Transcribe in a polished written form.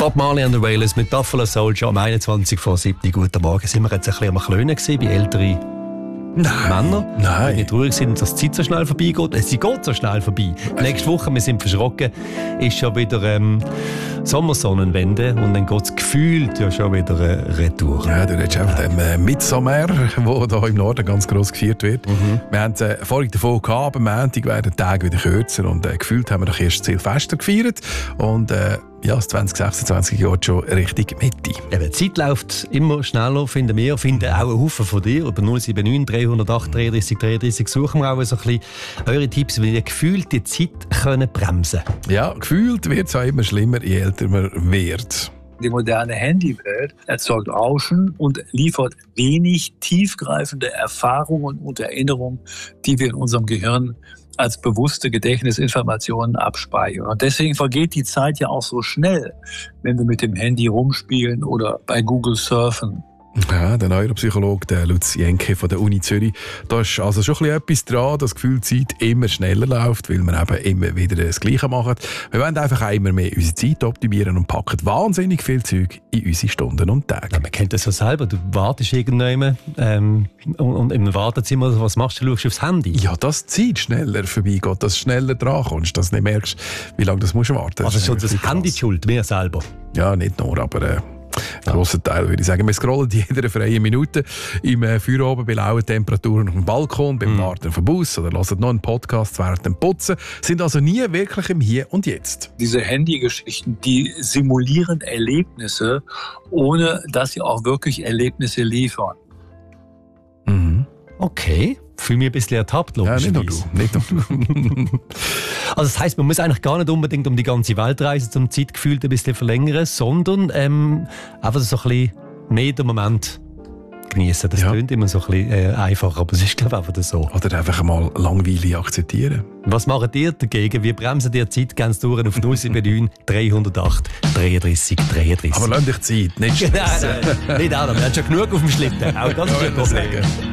Bob Marley and the Wailers mit Buffalo Soldier am 21 vor 7. Guten Morgen. Sind wir jetzt ein bisschen am Klönen gewesen, bei älteren Männer? Nein. Nicht ruhig sind, dass die Zeit so schnell vorbeigeht. Sie geht so schnell vorbei. Nächste Woche, wir sind verschrocken, ist schon wieder Sommersonnenwende und dann geht es gefühlt ja schon wieder Retour. Ja, du redest einfach dem Midsommar, der hier im Norden ganz gross gefeiert wird. Wir haben es vorhin davon gehabt, am Montag werden die Tage wieder kürzer und gefühlt haben wir doch erst Silvester gefeiert und das 2026 geht schon Richtung Mitte. Eben, die Zeit läuft immer schneller, finden wir. Finden auch einen Haufen von dir. Über 079 308 33 33 suchen wir auch so ein bisschen eure Tipps, wie ihr gefühlt die Zeit können bremsen. Ja, gefühlt wird es auch immer schlimmer, je älter man wird. Die moderne Handywelt erzeugt Rauschen und liefert wenig tiefgreifende Erfahrungen und Erinnerungen, die wir in unserem Gehirn als bewusste Gedächtnisinformationen abspeichern. Und deswegen vergeht die Zeit ja auch so schnell, wenn wir mit dem Handy rumspielen oder bei Google surfen. Ja, der Neuropsychologe der Lutz Jenke von der Uni Zürich. Da ist also schon etwas dran, dass die Zeit immer schneller läuft, weil wir eben immer wieder das Gleiche machen. Wir wollen einfach immer mehr unsere Zeit optimieren und packen wahnsinnig viel Zeug in unsere Stunden und Tage. Ja, man kennt das ja selber. Du wartest irgendwann und im Wartezimmer, was machst du? Du schaust aufs Handy. Ja, dass die Zeit schneller vorbeigeht, dass du schneller dran kommst, dass du nicht merkst, wie lange das musst du warten. Also schon das Handy die schuld, wir selber. Ja, nicht nur, aber grosser Teil, würde ich sagen. Wir scrollen jede freie Minute im Feierabend bei lauen Temperaturen auf dem Balkon, beim Warten auf den Bus oder hören noch einen Podcast während dem Putzen, sind also nie wirklich im Hier und Jetzt. Diese Handygeschichten, die simulieren Erlebnisse, ohne dass sie auch wirklich Erlebnisse liefern. Okay, fühle mich ein bisschen ertappt, logischerweise. Ja, nicht nur du. Also das heisst, man muss eigentlich gar nicht unbedingt um die ganze Welt reisen, um die Zeit gefühlt ein bisschen verlängern, sondern einfach so ein bisschen mehr den Moment genießen. Das klingt immer so ein bisschen einfach, aber es ist, glaube ich, einfach so. Oder einfach mal Langweile akzeptieren. Was macht ihr dagegen? Wie bremsen ihr die Zeit ganz durch auf 079 308 33 33? Aber lasst euch Zeit, nicht Stress. Nein, nicht auch. Wir haben schon genug auf dem Schlitten. Auch das ist ein Problem.